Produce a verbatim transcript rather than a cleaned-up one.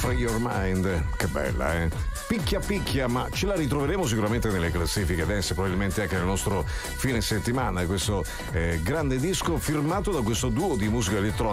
Free Your Mind. Che bella, eh? Picchia picchia, ma ce la ritroveremo sicuramente nelle classifiche dance, probabilmente anche nel nostro fine settimana. Questo eh, grande disco firmato da questo duo di musica elettronica